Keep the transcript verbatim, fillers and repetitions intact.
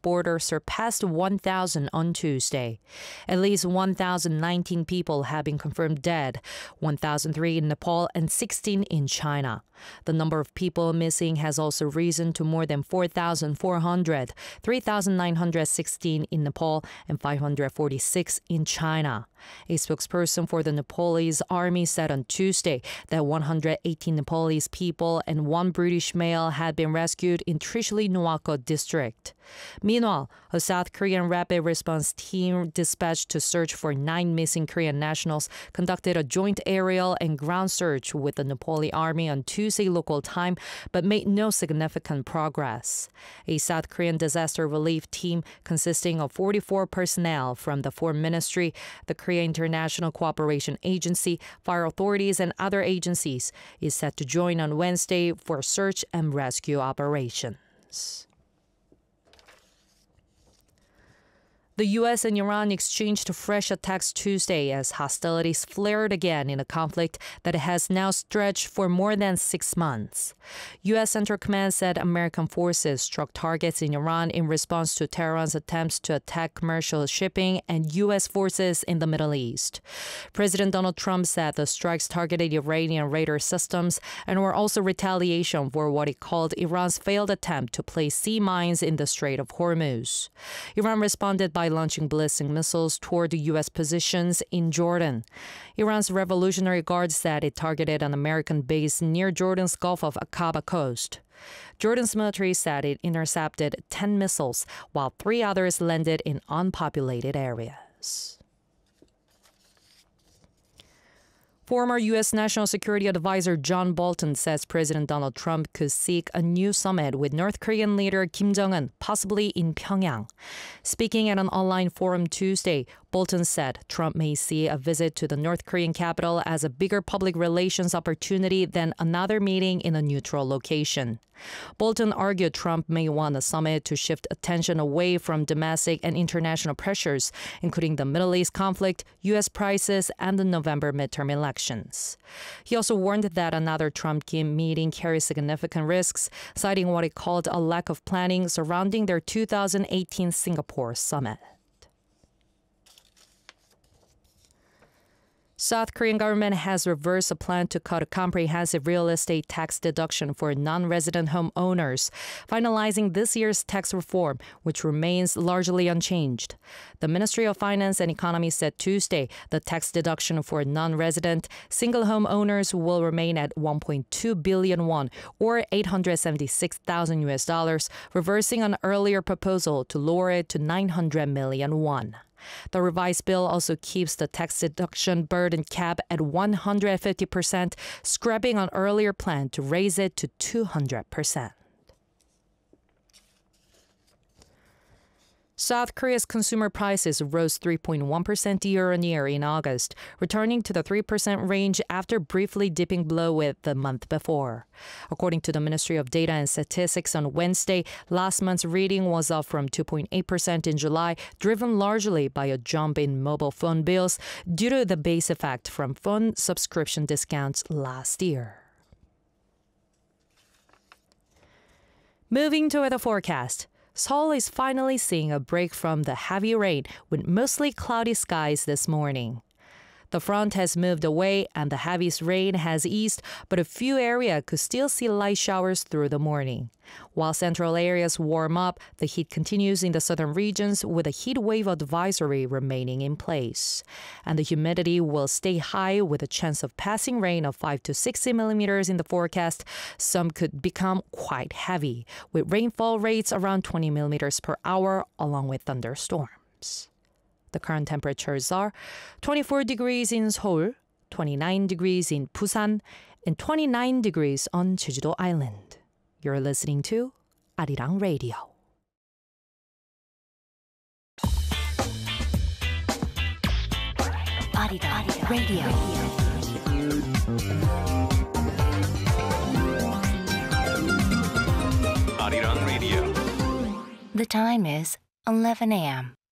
border surpassed one thousand on Tuesday. At least one thousand nineteen people have been confirmed dead, one thousand three in Nepal and sixteen in China. The number of people missing has also risen to more than four thousand four hundred, three thousand nine hundred sixteen in Nepal and five hundred forty-six in China. A spokesperson for the Nepalese army said on Tuesday that one hundred eighteen Nepalese people and one British male had been rescued in Trishuli Nuwako district. Meanwhile, a South Korean rapid response team dispatched to search for nine missing Korean nationals conducted a joint aerial and ground search with the Nepali army on Tuesday local time, but made no significant progress. A South Korean disaster relief team consisting of forty-four personnel from the Foreign Ministry, the Korea International Cooperation Agency, fire authorities, and other agencies is set to join on Wednesday for search and rescue operations. The U S and Iran exchanged fresh attacks Tuesday as hostilities flared again in a conflict that has now stretched for more than six months. U S Central Command said American forces struck targets in Iran in response to Tehran's attempts to attack commercial shipping and U S forces in the Middle East. President Donald Trump said the strikes targeted Iranian radar systems and were also retaliation for what he called Iran's failed attempt to place sea mines in the Strait of Hormuz. Iran responded by launching ballistic missiles toward the U S positions in Jordan. Iran's Revolutionary Guard said it targeted an American base near Jordan's Gulf of Aqaba coast. Jordan's military said it intercepted ten missiles, while three others landed in unpopulated areas. Former U S National Security Advisor John Bolton says President Donald Trump could seek a new summit with North Korean leader Kim Jong-un, possibly in Pyongyang. Speaking at an online forum Tuesday, Bolton said Trump may see a visit to the North Korean capital as a bigger public relations opportunity than another meeting in a neutral location. Bolton argued Trump may want a summit to shift attention away from domestic and international pressures, including the Middle East conflict, U S prices, and the November midterm elections. He also warned that another Trump-Kim meeting carries significant risks, citing what he called a lack of planning surrounding their two thousand eighteen Singapore summit. South Korean government has reversed a plan to cut a comprehensive real estate tax deduction for non-resident homeowners, finalizing this year's tax reform, which remains largely unchanged. The Ministry of Finance and Economy said Tuesday the tax deduction for non-resident single homeowners will remain at one point two billion won, or eight hundred seventy-six thousand U S dollars, reversing an earlier proposal to lower it to nine hundred million won. The revised bill also keeps the tax deduction burden cap at one hundred fifty percent, scrapping an earlier plan to raise it to two hundred percent. South Korea's consumer prices rose three point one percent year-on-year in August, returning to the three percent range after briefly dipping below it the month before. According to the Ministry of Data and Statistics on Wednesday, last month's reading was up from two point eight percent in July, driven largely by a jump in mobile phone bills due to the base effect from phone subscription discounts last year. Moving to weather forecast. Seoul is finally seeing a break from the heavy rain with mostly cloudy skies this morning. The front has moved away and the heaviest rain has eased, but a few areas could still see light showers through the morning. While central areas warm up, the heat continues in the southern regions with a heat wave advisory remaining in place. And the humidity will stay high with a chance of passing rain of five to sixty millimeters in the forecast. Some could become quite heavy, with rainfall rates around twenty millimeters per hour along with thunderstorms. The current temperatures are twenty-four degrees in Seoul, twenty-nine degrees in Busan, and twenty-nine degrees on Jeju-do Island. You're listening to Arirang Radio. Arirang Radio. Arirang Radio. The time is eleven a m